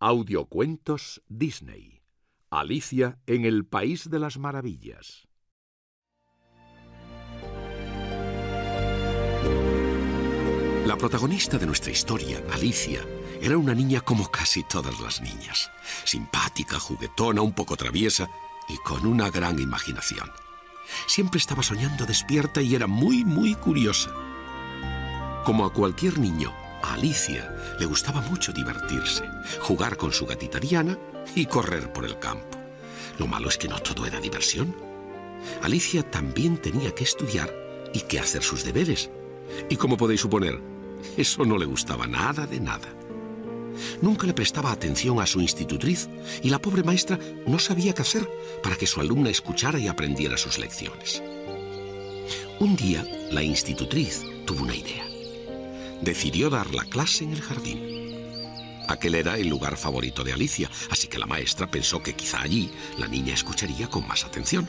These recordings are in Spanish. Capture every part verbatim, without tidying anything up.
Audiocuentos Disney. Alicia en el País de las Maravillas. La protagonista de nuestra historia, Alicia, era una niña como casi todas las niñas. Simpática, juguetona, un poco traviesa y con una gran imaginación. Siempre estaba soñando despierta y era muy, muy curiosa. Como a cualquier niño, a Alicia le gustaba mucho divertirse, jugar con su gatita Diana y correr por el campo. Lo malo es que no todo era diversión. Alicia también tenía que estudiar y que hacer sus deberes. Y como podéis suponer, eso no le gustaba nada de nada. Nunca le prestaba atención a su institutriz y la pobre maestra no sabía qué hacer para que su alumna escuchara y aprendiera sus lecciones. Un día, la institutriz tuvo una idea. Decidió dar la clase en el jardín. Aquel era el lugar favorito de Alicia, así que la maestra pensó que quizá allí la niña escucharía con más atención.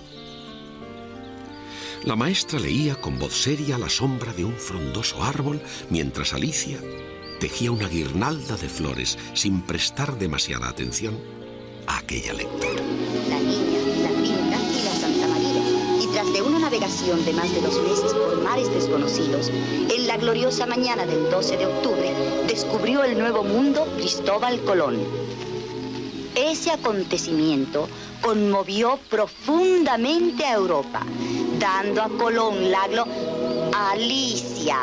La maestra leía con voz seria a la sombra de un frondoso árbol, mientras Alicia tejía una guirnalda de flores sin prestar demasiada atención a aquella lectura. La niña, la pinta y la Santa María. Y tras de una navegación de más de dos meses por mares desconocidos, en la gloriosa mañana del doce de octubre, descubrió el nuevo mundo Cristóbal Colón. Ese acontecimiento conmovió profundamente a Europa, dando a Colón la glo... Alicia.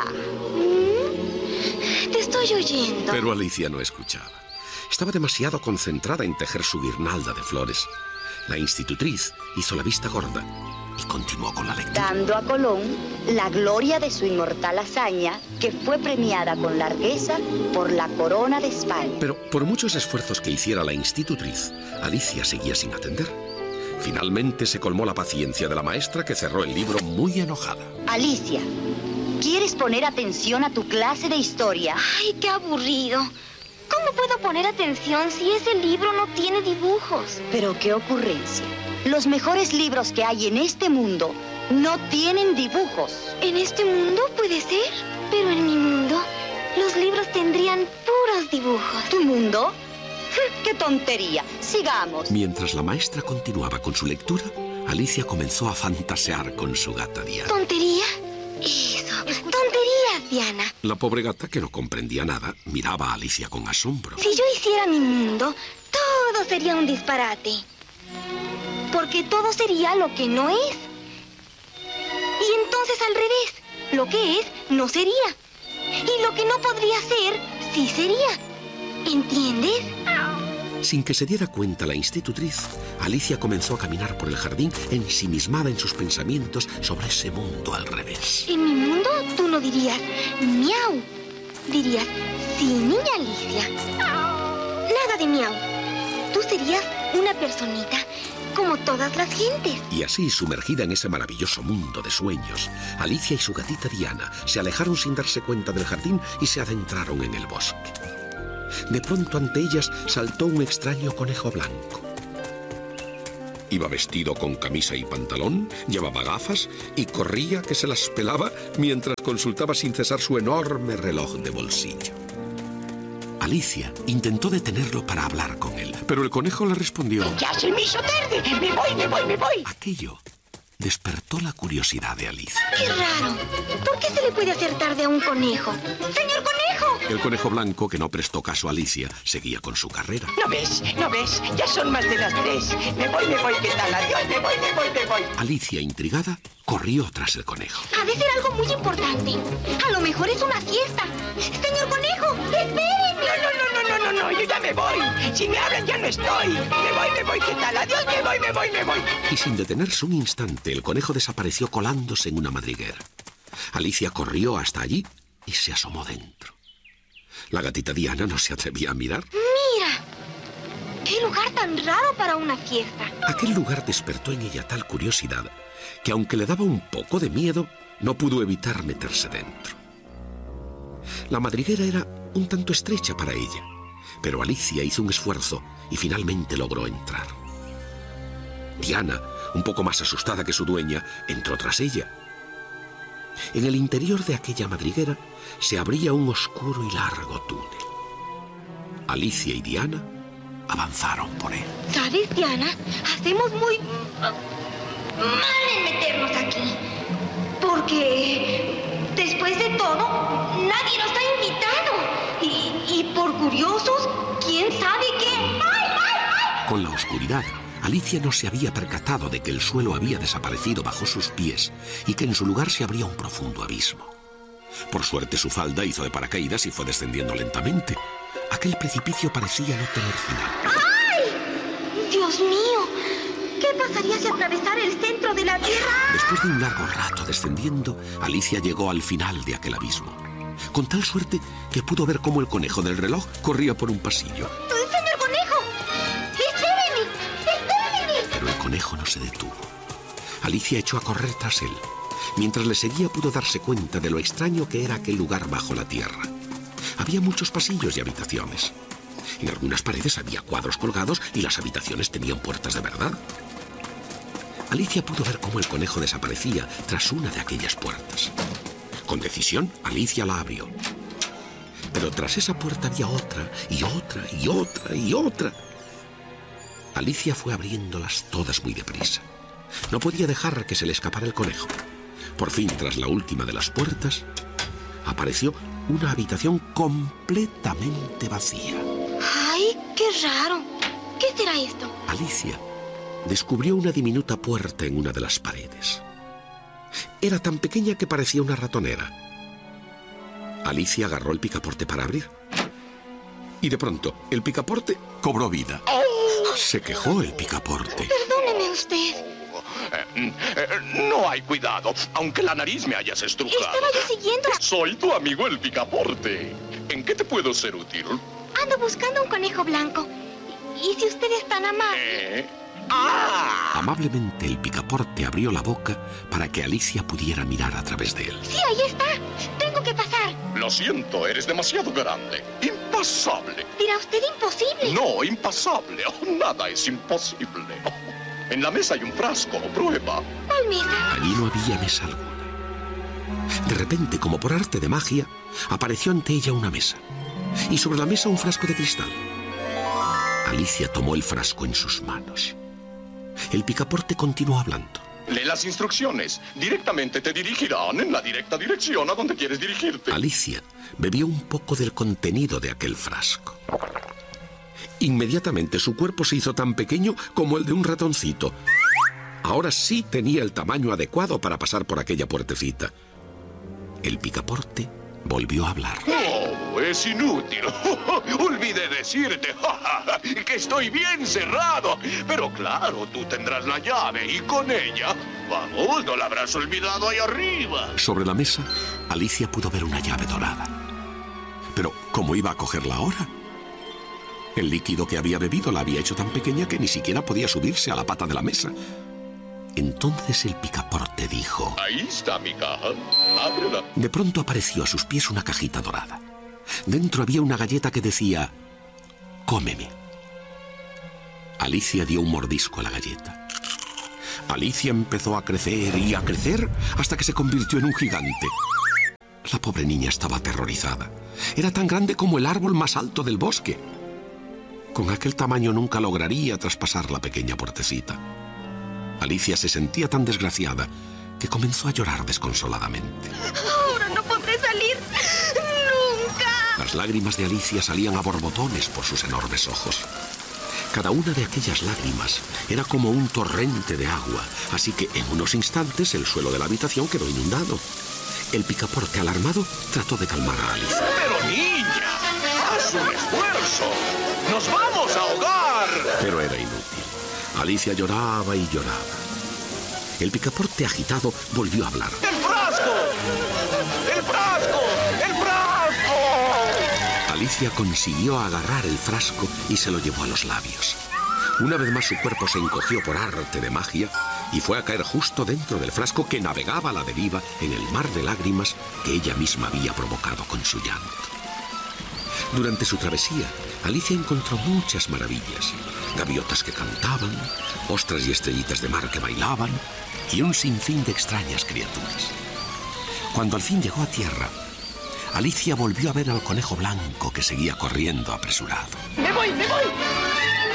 Te estoy oyendo. Pero Alicia no escuchaba. Estaba demasiado concentrada en tejer su guirnalda de flores. La institutriz hizo la vista gorda y continuó con la lectura. Dando a Colón la gloria de su inmortal hazaña, que fue premiada con largueza por la corona de España. Pero por muchos esfuerzos que hiciera la institutriz, Alicia seguía sin atender. Finalmente se colmó la paciencia de la maestra, que cerró el libro muy enojada. Alicia, ¿quieres poner atención a tu clase de historia? Ay, qué aburrido. ¿Cómo puedo poner atención si ese libro no tiene dibujos? Pero qué ocurrencia. Los mejores libros que hay en este mundo no tienen dibujos. ¿En este mundo puede ser? Pero en mi mundo, los libros tendrían puros dibujos. ¿Tu mundo? ¡Qué tontería! Sigamos. Mientras la maestra continuaba con su lectura, Alicia comenzó a fantasear con su gata Diana. ¿Tontería? Eso, tonterías, Diana. La pobre gata, que no comprendía nada, miraba a Alicia con asombro. Si yo hiciera mi mundo, todo sería un disparate. Porque todo sería lo que no es. Y entonces al revés, lo que es no sería. Y lo que no podría ser, sí sería. ¿Entiendes? Sin que se diera cuenta la institutriz, Alicia comenzó a caminar por el jardín ensimismada en sus pensamientos sobre ese mundo al revés. En mi mundo tú no dirías miau. Dirías, sí, niña Alicia. Nada de miau. Tú serías una personita como todas las gentes. Y así, sumergida en ese maravilloso mundo de sueños, Alicia y su gatita Diana se alejaron sin darse cuenta del jardín y se adentraron en el bosque. De pronto ante ellas saltó un extraño conejo blanco. Iba vestido con camisa y pantalón, llevaba gafas y corría que se las pelaba mientras consultaba sin cesar su enorme reloj de bolsillo. Alicia intentó detenerlo para hablar con él, pero el conejo le respondió: ¡Ya se me hizo tarde! ¡Me voy, me voy, me voy! Aquello despertó la curiosidad de Alicia. ¡Qué raro! ¿Por qué se le puede hacer tarde a un conejo? ¡Señor conejo! El conejo blanco, que no prestó caso a Alicia, seguía con su carrera. ¿No ves? ¿No ves? Ya son más de las tres. Me voy, me voy, ¿qué tal? Adiós, me voy, me voy, me voy. Alicia, intrigada, corrió tras el conejo. Ha de ser algo muy importante. A lo mejor es una fiesta. ¡Señor conejo! ¡Esperen! No, no, no, no, no, no, no, yo ya me voy. Si me hablan ya no estoy. Me voy, me voy, ¿qué tal? Adiós, me voy, me voy, me voy. Y sin detenerse un instante, el conejo desapareció colándose en una madriguera. Alicia corrió hasta allí y se asomó dentro. La gatita Diana no se atrevía a mirar. ¡Mira! ¡Qué lugar tan raro para una fiesta! Aquel lugar despertó en ella tal curiosidad que, aunque le daba un poco de miedo, no pudo evitar meterse dentro. La madriguera era un tanto estrecha para ella, pero Alicia hizo un esfuerzo y finalmente logró entrar. Diana, un poco más asustada que su dueña, entró tras ella. En el interior de aquella madriguera se abría un oscuro y largo túnel. Alicia y Diana avanzaron por él. ¿Sabes, Diana? Hacemos muy mal en meternos aquí. Porque, después de todo, nadie nos ha invitado. Y, y por curiosos, ¿quién sabe qué? ¡Ay, ay, ay! Con la oscuridad, Alicia no se había percatado de que el suelo había desaparecido bajo sus pies y que en su lugar se abría un profundo abismo. Por suerte, su falda hizo de paracaídas y fue descendiendo lentamente. Aquel precipicio parecía no tener final. ¡Ay! ¡Dios mío! ¿Qué pasaría si atravesara el centro de la Tierra? Después de un largo rato descendiendo, Alicia llegó al final de aquel abismo. Con tal suerte que pudo ver cómo el conejo del reloj corría por un pasillo. ¡Señor conejo! ¡Espéreme! ¡Espéreme! Pero el conejo no se detuvo. Alicia echó a correr tras él. Mientras le seguía pudo darse cuenta de lo extraño que era aquel lugar bajo la tierra. Había muchos pasillos y habitaciones. En algunas paredes había cuadros colgados y las habitaciones tenían puertas de verdad. Alicia pudo ver cómo el conejo desaparecía tras una de aquellas puertas. Con decisión, Alicia la abrió. Pero tras esa puerta había otra, y otra, y otra, y otra. Alicia fue abriéndolas todas muy deprisa. No podía dejar que se le escapara el conejo. Por fin, tras la última de las puertas, apareció una habitación completamente vacía. ¡Ay, qué raro! ¿Qué será esto? Alicia descubrió una diminuta puerta en una de las paredes. Era tan pequeña que parecía una ratonera. Alicia agarró el picaporte para abrir. Y de pronto, el picaporte cobró vida. Se quejó el picaporte. Perdóneme usted. Eh, eh, no hay cuidado, aunque la nariz me hayas estrujado. Estaba yo siguiendo. Soy tu amigo el picaporte. ¿En qué te puedo ser útil? Ando buscando un conejo blanco. ¿Y si usted es tan amable? ¿Eh? ¡Ah! Amablemente el picaporte abrió la boca para que Alicia pudiera mirar a través de él. Sí, ahí está. Tengo que pasar. Lo siento, eres demasiado grande. Impasable. ¿Dirá usted imposible? No, impasable. Oh, nada es imposible. Oh, en la mesa hay un frasco. Prueba. ¿Cuál mesa? Allí no había mesa alguna. De repente, como por arte de magia, apareció ante ella una mesa. Y sobre la mesa un frasco de cristal. Alicia tomó el frasco en sus manos. El picaporte continuó hablando. Lee las instrucciones. Directamente te dirigirán en la directa dirección a donde quieres dirigirte. Alicia bebió un poco del contenido de aquel frasco. Inmediatamente su cuerpo se hizo tan pequeño como el de un ratoncito. Ahora sí tenía el tamaño adecuado para pasar por aquella puertecita. El picaporte volvió a hablar. Oh, es inútil. Olvidé decirte que estoy bien cerrado. Pero claro, tú tendrás la llave y con ella, vamos, no la habrás olvidado ahí arriba. Sobre la mesa, Alicia pudo ver una llave dorada. Pero, ¿cómo iba a cogerla ahora? El líquido que había bebido la había hecho tan pequeña que ni siquiera podía subirse a la pata de la mesa. Entonces el picaporte dijo... Ahí está mi caja. Ábrela. De pronto apareció a sus pies una cajita dorada. Dentro había una galleta que decía... Cómeme. Alicia dio un mordisco a la galleta. Alicia empezó a crecer y a crecer hasta que se convirtió en un gigante. La pobre niña estaba aterrorizada. Era tan grande como el árbol más alto del bosque. Con aquel tamaño nunca lograría traspasar la pequeña puertecita. Alicia se sentía tan desgraciada que comenzó a llorar desconsoladamente. Ahora no podré salir nunca. Las lágrimas de Alicia salían a borbotones por sus enormes ojos. Cada una de aquellas lágrimas era como un torrente de agua, así que en unos instantes el suelo de la habitación quedó inundado. El picaporte, alarmado, trató de calmar a Alicia. Pero niña, haz un esfuerzo. ¡Nos vamos a ahogar! Pero era inútil. Alicia lloraba y lloraba. El picaporte, agitado, volvió a hablar. ¡El frasco! ¡El frasco! ¡El frasco! Alicia consiguió agarrar el frasco y se lo llevó a los labios. Una vez más su cuerpo se encogió por arte de magia y fue a caer justo dentro del frasco que navegaba a la deriva en el mar de lágrimas que ella misma había provocado con su llanto. Durante su travesía, Alicia encontró muchas maravillas. Gaviotas que cantaban, ostras y estrellitas de mar que bailaban y un sinfín de extrañas criaturas. Cuando al fin llegó a tierra, Alicia volvió a ver al conejo blanco que seguía corriendo apresurado. ¡Me voy, me voy!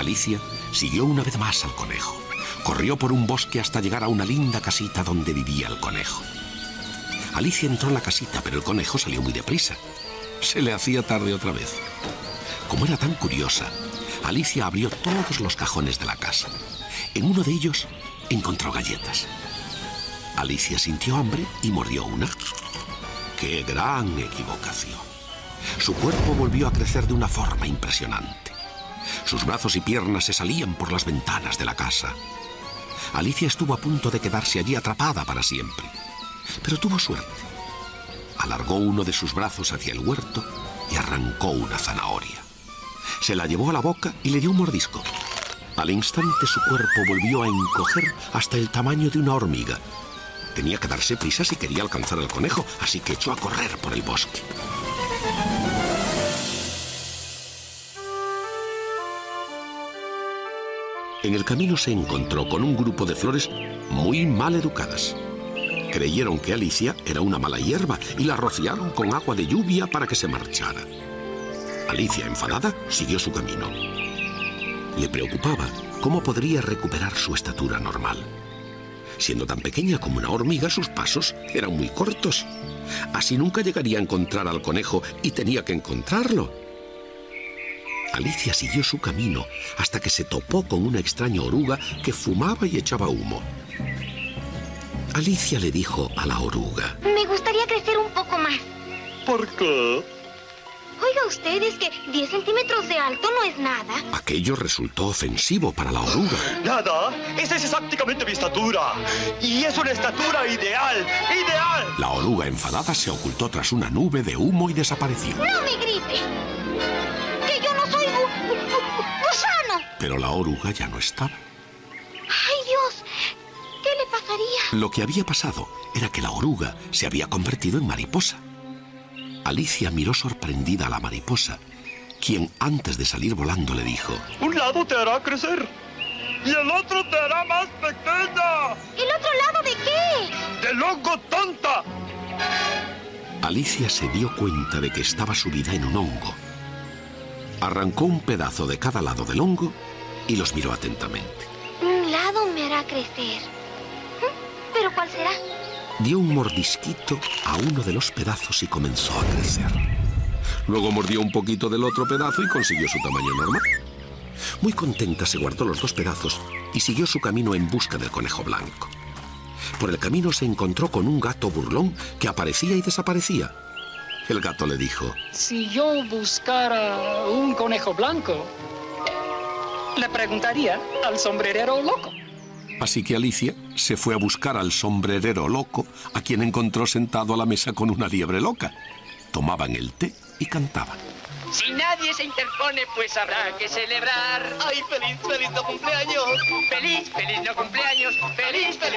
Alicia siguió una vez más al conejo. Corrió por un bosque hasta llegar a una linda casita donde vivía el conejo. Alicia entró en la casita, pero el conejo salió muy deprisa. Se le hacía tarde otra vez. Como era tan curiosa, Alicia abrió todos los cajones de la casa. En uno de ellos encontró galletas. Alicia sintió hambre y mordió una. ¡Qué gran equivocación! Su cuerpo volvió a crecer de una forma impresionante. Sus brazos y piernas se salían por las ventanas de la casa. Alicia estuvo a punto de quedarse allí atrapada para siempre. Pero tuvo suerte. Alargó uno de sus brazos hacia el huerto y arrancó una zanahoria. Se la llevó a la boca y le dio un mordisco. Al instante su cuerpo volvió a encoger hasta el tamaño de una hormiga. Tenía que darse prisa si quería alcanzar al conejo, así que echó a correr por el bosque. En el camino se encontró con un grupo de flores muy mal educadas. Creyeron que Alicia era una mala hierba y la rociaron con agua de lluvia para que se marchara. Alicia, enfadada, siguió su camino. Le preocupaba cómo podría recuperar su estatura normal. Siendo tan pequeña como una hormiga, sus pasos eran muy cortos. Así nunca llegaría a encontrar al conejo y tenía que encontrarlo. Alicia siguió su camino hasta que se topó con una extraña oruga que fumaba y echaba humo. Alicia le dijo a la oruga: Me gustaría crecer un poco más. ¿Por qué? Oiga usted, es que diez centímetros de alto no es nada. Aquello resultó ofensivo para la oruga. Nada, esa es exactamente mi estatura. Y es una estatura ideal, ideal. La oruga, enfadada, se ocultó tras una nube de humo y desapareció. ¡No me grite! ¡Que yo no soy gu gu gu gusano! Pero la oruga ya no estaba. ¡Ay, Dios! ¿Qué le pasaría? Lo que había pasado era que la oruga se había convertido en mariposa. Alicia miró sorprendida a la mariposa, quien antes de salir volando le dijo: Un lado te hará crecer y el otro te hará más pequeña. ¿El otro lado de qué? ¡De hongo, tonta! Alicia se dio cuenta de que estaba subida en un hongo. Arrancó un pedazo de cada lado del hongo y los miró atentamente. Un lado me hará crecer. ¿Pero cuál será? Dio un mordisquito a uno de los pedazos y comenzó a crecer. Luego mordió un poquito del otro pedazo y consiguió su tamaño normal. Muy contenta se guardó los dos pedazos y siguió su camino en busca del conejo blanco. Por el camino se encontró con un gato burlón que aparecía y desaparecía. El gato le dijo: Si yo buscara un conejo blanco, le preguntaría al sombrerero loco. Así que Alicia se fue a buscar al sombrerero loco, a quien encontró sentado a la mesa con una liebre loca. Tomaban el té y cantaban. Si nadie se interpone, pues habrá que celebrar. ¡Ay, feliz, feliz no cumpleaños! ¡Feliz, feliz no cumpleaños! ¡Feliz, feliz!